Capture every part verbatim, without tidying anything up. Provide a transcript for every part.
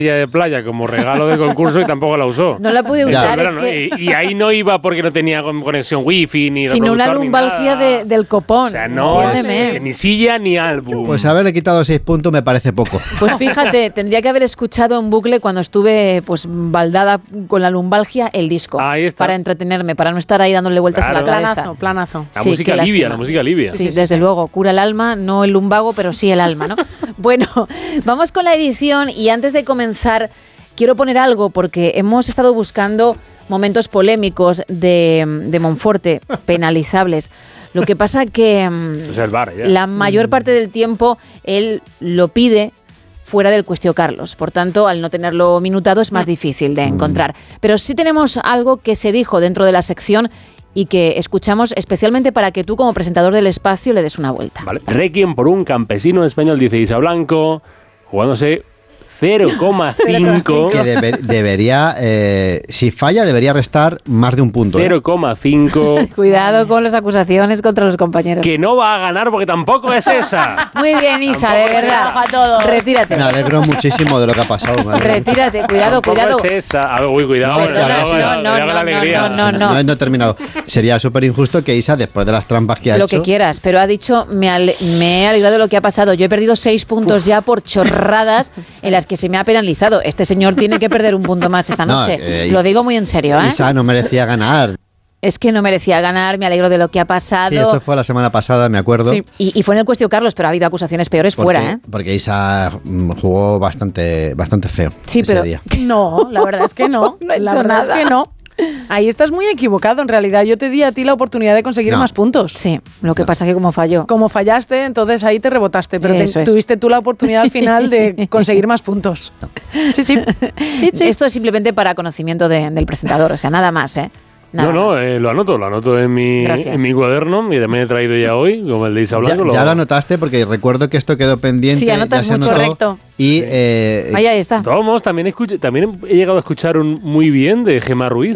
de playa como regalo de concurso y tampoco la usó. No la pude usar. Ya, es que... y, y ahí no iba porque no tenía conexión wifi ni sino una lumbalgia de, del copón. O sea, no es, ni silla ni álbum. Pues haberle quitado seis puntos me parece poco. Pues fíjate, tendría que haber escuchado en bucle cuando estuve pues baldada con la lumbalgia el disco. Ahí está. Para entretenerme, para no estar ahí dándole vueltas claro. a la cabeza. Planazo, planazo. La sí, música alivia, la música alivia. Sí, sí, sí, sí, desde sí. luego, cura el alma, no el lumbago, pero sí el alma, ¿no? Bueno, vamos con la edición y antes de comenzar quiero poner algo porque hemos estado buscando momentos polémicos de, de Monforte, penalizables. Lo que pasa que o sea, el bar, ya. la mayor parte del tiempo él lo pide fuera del Cuestió Carlos. Por tanto, al no tenerlo minutado es más difícil de encontrar. Pero sí tenemos algo que se dijo dentro de la sección y que escuchamos especialmente para que tú, como presentador del espacio, le des una vuelta. Vale. Requiem por un campesino español, dice Isa Blanco, jugándose cero coma cinco. Que debe, debería, eh, si falla, debería restar más de un punto. ¿eh? cero coma cinco. Cuidado con las acusaciones contra los compañeros. Que no va a ganar porque tampoco es esa. Muy bien, Isa, de verdad. Retírate. Me alegro muchísimo de lo que ha pasado. ¿Vale? Retírate, cuidado, Tampoco cuidado. es esa. A ver, uy, cuidado. No, No, no, no, no, cuidado, no, cuidado con la no, alegría. no, no, no. No, no he terminado. Sería súper injusto que Isa, después de las trampas que ha Lo hecho... que quieras, pero ha dicho, me, ale- me he alegrado de lo que ha pasado. Yo he perdido seis puntos ya por chorradas en las que se me ha penalizado. Este señor tiene que perder un punto más esta No, noche. eh, Lo digo muy en serio, ¿eh? Isa no merecía ganar. Es que no merecía ganar, me alegro de lo que ha pasado. Sí, esto fue la semana pasada, me acuerdo. Sí, y, y fue en el Cuestió Carlos, pero ha habido acusaciones peores Porque, fuera, ¿eh? porque Isa mm, jugó bastante, bastante feo Sí, ese pero- día. No, la verdad es que no. No he la hecho verdad nada. es que no. Ahí estás muy equivocado, en realidad. Yo te di a ti la oportunidad de conseguir No. más puntos. Sí, lo que pasa que como falló. Como fallaste, entonces ahí te rebotaste, pero te- Eso es. tuviste tú la oportunidad al final de conseguir más puntos. Sí, sí. Sí, sí. Esto es simplemente para conocimiento de- del presentador, o sea, nada más, ¿eh? Nada no, no, más. eh, lo anoto, lo anoto en mi, Gracias. en mi cuaderno y también he traído ya hoy, como el de Isa Ya, Blanco. ya lo anotaste porque recuerdo que esto quedó pendiente. Sí, anotas ya se mucho. anotó. Correcto. Y eh, Ahí, ahí está. Todos, también, escuché, también he llegado a escuchar un muy bien de Gemma Ruiz.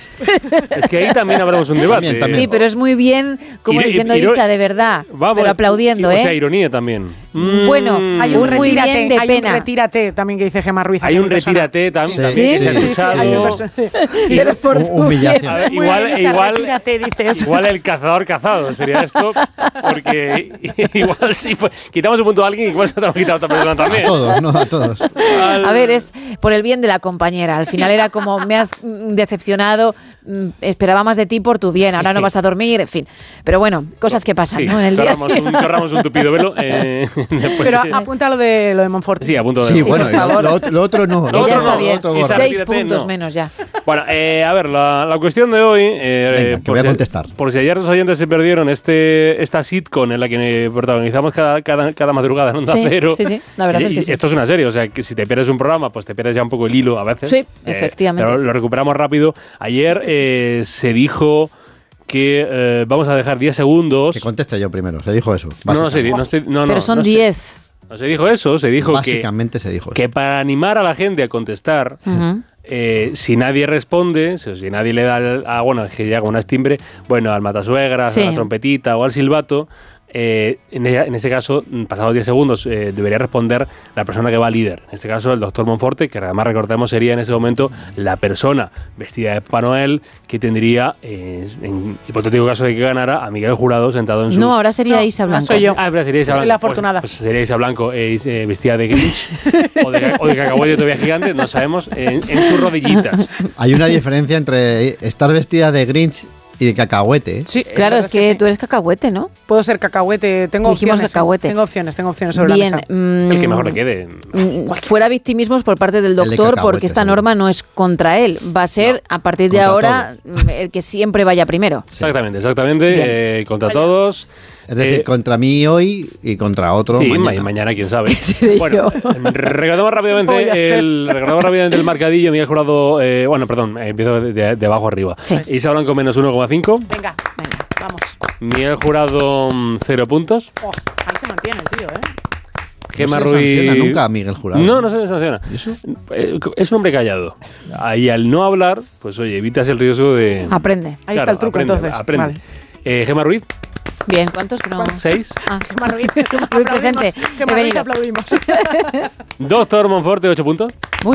Es que ahí también habremos un debate. También, también. Sí, pero es muy bien, como Iro- diciendo iro- Isa, de verdad, Vamos, pero aplaudiendo, O ¿eh? sea, ironía también. Bueno, Mm. Hay un Un muy retírate, bien de hay pena. un retírate también que dice Gemma Ruiz. Hay aquí un en persona. retírate tam- Sí, también sí, que se ha sí, sí, escuchado. hay un perso- Pero por hu- tu humillación. bien. A ver, Muy igual, bien esa igual, retírate, dices. igual el cazador cazado sería esto, porque igual si fue- quitamos un punto a alguien, igual se te ha quitado a otra persona a también. todos, ¿no? A todos. Al- A ver, es por el bien de la compañera. Al final era como, me has mm, decepcionado, mm, esperaba más de ti por tu bien, ahora no vas a dormir, en fin. Pero bueno, cosas que pasan, Sí, ¿no? En el día. corramos un, corramos un tupido velo. Eh, después Pero de- apunta lo de, lo de Monforte. sí, a punto de Sí, Sí, bueno, por y lo, favor. lo otro- lo otro no. Que Lo ya otro está no, bien. lo otro Esa borra. Seis retírate, puntos no. menos ya. Bueno, eh, a ver, la, la cuestión de hoy. eh, Venga, eh, que voy a si- contestar. Por si ayer los oyentes se perdieron este, esta sitcom en la que protagonizamos cada, cada, cada madrugada en Onda Sí, Cero. sí, sí, la verdad Y- es que y sí. Esto es una serie, o sea, que si te pierdes un programa, pues te pierdes ya un poco el hilo a veces. Sí, efectivamente. Pero lo recuperamos rápido. Ayer eh, se dijo que eh, vamos a dejar diez segundos. Que conteste yo primero. Se dijo eso. No, no, se, di- no, se- no, no, Pero son no se- diez. No se dijo eso, se dijo que, Básicamente se dijo eso. que para animar a la gente a contestar, Ujú. eh, si nadie responde, si, si nadie le da al, a, bueno, es que llega un timbre, bueno, al matasuegras, Sí. a la trompetita o al silbato, eh, en, e- en ese caso, mm, pasados diez segundos, eh, debería responder la persona que va líder. En este caso, el doctor Monforte, que además recordemos sería en ese momento la persona vestida de Papá Noel que tendría, eh, en hipotético caso de que ganara, a Miguel Jurado sentado en su... No, ahora sería No, Isa ahora Blanco. soy yo. Ah, pero sería Isa Soy Blanco. la afortunada. Pues, pues sería Isa Blanco eh, eh, vestida de Grinch o de, o de cacahuete todavía gigante, no sabemos, en, en sus rodillitas. Hay una diferencia entre estar vestida de Grinch y de cacahuete. ¿eh? Sí, Claro, la es verdad que sí. tú eres cacahuete, ¿no? Puedo ser cacahuete, tengo Dijimos opciones. cacahuete. Tengo opciones, tengo opciones sobre Bien, la mesa. mm, El que mejor le quede. mm, fuera victimismos por parte del El de doctor, cacahuete, porque esta seguro. norma no es contra él. Va a ser, a partir de contra ahora, mm, el que siempre vaya primero. Sí. Exactamente, exactamente. Bien. eh, contra todos. Es decir, Eh, contra mí hoy y contra otro Sí, mañana. ma- mañana, quién sabe. seré Bueno, yo? recordamos Voy a rápidamente ser. el, recordamos rápidamente el marcadillo. Miguel Jurado, eh, bueno, perdón, eh, empiezo de, de- de abajo arriba. Sí. Isa Blanco menos uno coma cinco. Venga, venga, vamos. Miguel Jurado mm, cero puntos. Oh, ahí se mantiene el tío, ¿eh? Gemma no se le sanciona Ruiz. nunca a Miguel Jurado. No, no se le sanciona. ¿Y eso? Eh, Es un hombre callado. Y al no hablar, pues oye, evitas el riesgo de. Aprende. Ahí está el truco, aprende, entonces. Aprende. Vale. Eh, Gemma Ruiz, Bien, ¿cuántos? Que no... seis. Ah, Gemma Ruiz, Muy presente. Gemma He Ruiz, venido. aplaudimos. Doctor Monforte, ocho puntos. Muy